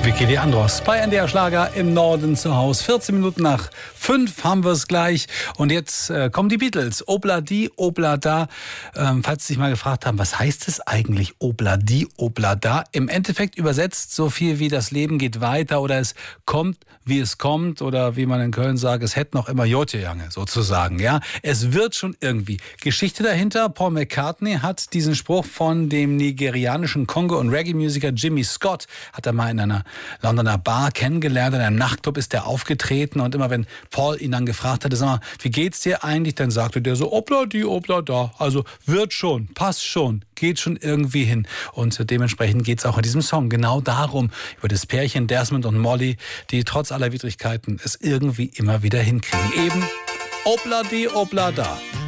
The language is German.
Vicky Leandros bei NDR Schlager im Norden zu Hause. 14 Minuten nach 5 haben wir es gleich. Und jetzt kommen die Beatles. Obla-di, Obla-da. Falls Sie sich mal gefragt haben, was heißt es eigentlich Obla-di, Obla-da? Im Endeffekt übersetzt so viel wie das Leben geht weiter oder es kommt, wie es kommt. Oder wie man in Köln sagt, es hätte noch immer Jotjejange sozusagen. Ja, es wird schon irgendwie. Geschichte dahinter, Paul McCartney hat diesen Spruch von dem nigerianischen Kongo- und Reggae-Musiker Jimmy Scott, hat er mal in einer Londoner Bar kennengelernt, in einem Nachtclub ist er aufgetreten und immer wenn Paul ihn dann gefragt hatte, sag mal, wie geht's dir eigentlich, dann sagte der so, obla-di, obla-da, also wird schon, passt schon, geht schon irgendwie hin und dementsprechend geht's auch in diesem Song genau darum, über das Pärchen Desmond und Molly, die trotz aller Widrigkeiten es irgendwie immer wieder hinkriegen, eben obla-di, obla-da.